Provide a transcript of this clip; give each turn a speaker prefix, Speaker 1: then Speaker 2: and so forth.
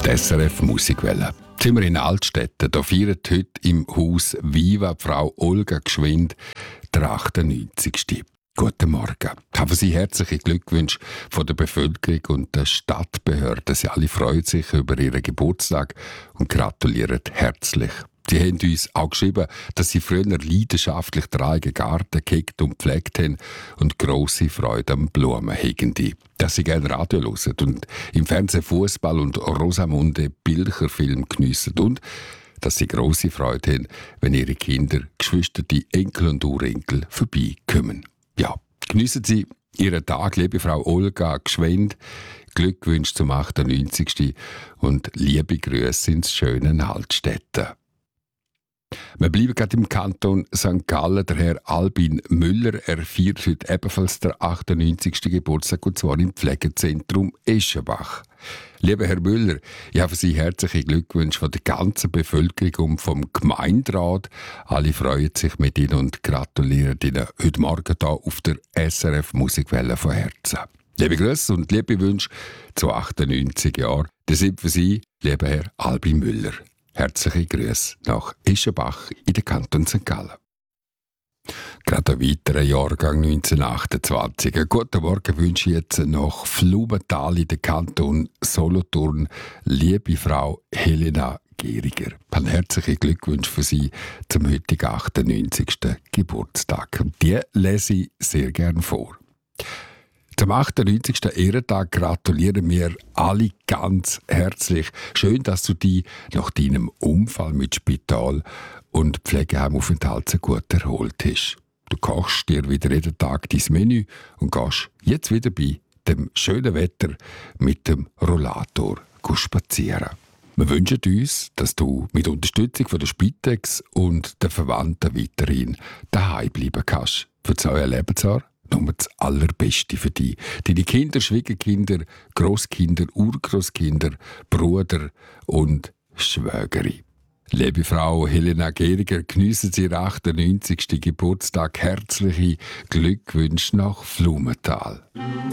Speaker 1: SRF Musikwelle. Sind wir in Altstätten. Da feiert heute im Haus Viva Frau Olga Gschwind der 98. Guten Morgen. Haben Sie herzliche Glückwünsche von der Bevölkerung und der Stadtbehörden. Sie alle freuen sich über Ihren Geburtstag und gratulieren herzlich. Sie haben uns auch geschrieben, dass Sie früher leidenschaftlich den eigenen Garten gehegt und gepflegt haben und grosse Freude am Blumen haben. Dass Sie gerne Radio hören und im Fernsehen Fußball und Rosamunde Bilderfilm geniessen und dass Sie grosse Freude haben, wenn Ihre Kinder, Geschwister, die Enkel und Urenkel vorbeikommen. Ja, geniessen Sie Ihren Tag, liebe Frau Olga Gschwind. Glückwünsche zum 98. und liebe Grüße ins schöne Altstätten. Wir bleiben gerade im Kanton St. Gallen. Der Herr Albin Müller, er feiert heute ebenfalls der 98. Geburtstag, und zwar im Pflegezentrum Eschenbach. Lieber Herr Müller, ich habe Sie herzliche Glückwünsche von der ganzen Bevölkerung und vom Gemeinderat. Alle freuen sich mit Ihnen und gratulieren Ihnen heute Morgen hier auf der SRF Musikwelle von Herzen. Liebe Grüße und liebe Wünsche zu 98 Jahren. Das sind für Sie, lieber Herr Albin Müller. Herzliche Grüße nach Eschenbach in der Kanton St. Gallen. Gerade ein weiterer Jahrgang 1928. Einen guten Morgen wünsche ich jetzt nach Flumenthal in den Kanton Solothurn, liebe Frau Helena Geriger. Ein herzlichen Glückwunsch für Sie zum heutigen 98. Geburtstag. Die lese ich sehr gern vor. Zum 98. Ehrentag gratulieren wir alle ganz herzlich. Schön, dass du dich nach deinem Unfall mit Spital und Pflegeheimaufenthalt so gut erholt hast. Du kochst dir wieder jeden Tag dein Menü und gehst jetzt wieder bei dem schönen Wetter mit dem Rollator spazieren. Wir wünschen uns, dass du mit Unterstützung von der Spitex und den Verwandten weiterhin daheim bleiben kannst. Für das neue Lebensjahr nur das Allerbeste für dich. Deine Kinder, Schwiegerkinder, Grosskinder, Urgroßkinder, Bruder und Schwägerin. Liebe Frau Helena Geriger, geniessen Sie Ihren 98. Geburtstag. Herzliche Glückwünsche nach Flumenthal.